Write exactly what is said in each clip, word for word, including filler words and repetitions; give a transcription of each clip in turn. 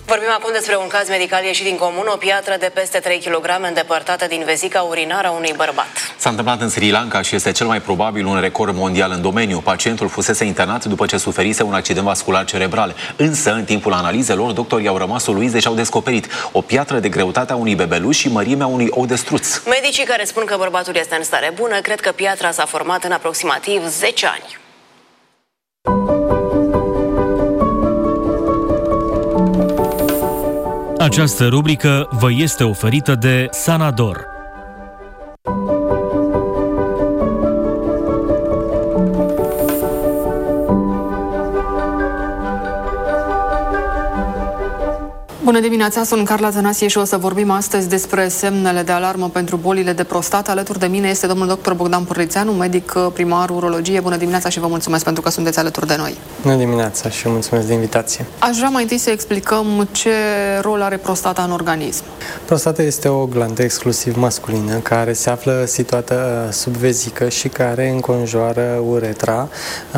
Vorbim acum despre un caz medical ieșit din comun, o piatră de peste trei kilograme îndepărtată din vezica urinară a unui bărbat. S-a întâmplat în Sri Lanka și este cel mai probabil un record mondial în domeniu. Pacientul fusese internat după ce suferise un accident vascular cerebral. Însă, în timpul analizelor, doctorii au rămas uluiți și au descoperit o piatră de greutate a unui bebeluș și mărimea unui ou de struț. Medicii care spun că bărbatul este în stare bună cred că piatra s-a format în aproximativ zece ani. Această rubrică vă este oferită de Sanador. Bună dimineața, sunt Carla Tănasie și o să vorbim astăzi despre semnele de alarmă pentru bolile de prostată. Alături de mine este domnul doctor Bogdan Purlițeanu, medic primar urologie. Bună dimineața și vă mulțumesc pentru că sunteți alături de noi. Bună dimineața și mulțumesc de invitație. Aș vrea mai întâi să explicăm ce rol are prostata în organism. Prostata este o glandă exclusiv masculină care se află situată sub vezică și care înconjoară uretra,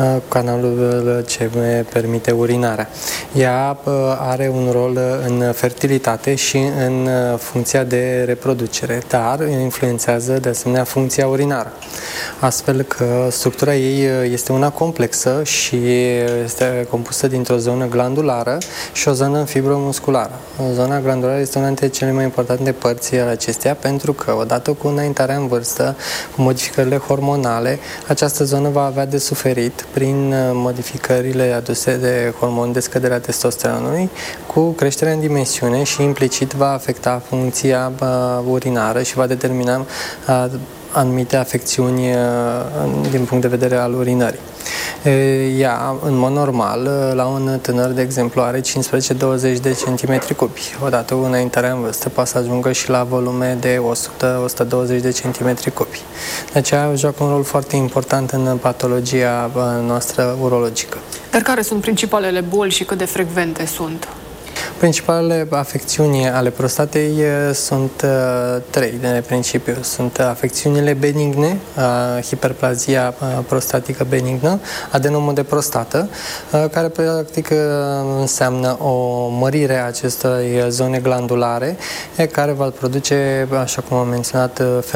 canalul ce permite urinarea. Ea are un rol în în fertilitate și în funcția de reproducere, dar influențează de asemenea funcția urinară. Astfel că structura ei este una complexă și este compusă dintr-o zonă glandulară și o zonă fibromusculară. Zona glandulară este una dintre cele mai importante părți ale acesteia pentru că odată cu înaintarea în vârstă, cu modificările hormonale, această zonă va avea de suferit prin modificările aduse de hormon de scăderea testosteronului, cu creșterea în dimensiune și implicit va afecta funcția uh, urinară și va determina uh, anumite afecțiuni uh, din punct de vedere al urinării. Ea, în mod normal, la un tânăr, de exemplu, are cincisprezece douăzeci de centimetri cubi. Odată cu înaintarea în vârstă poate să ajungă și la volume de o sută - o sută douăzeci de centimetri cubi. De aceea joacă un rol foarte important în patologia noastră urologică. Dar care sunt principalele boli și cât de frecvente sunt? Principalele afecțiuni ale prostatei sunt uh, trei de principiu. Sunt afecțiunile benigne, uh, hiperplazia uh, prostatică benignă, adenomul de prostată, uh, care practic uh, înseamnă o mărire a acestei zone glandulare, care va produce, așa cum am menționat,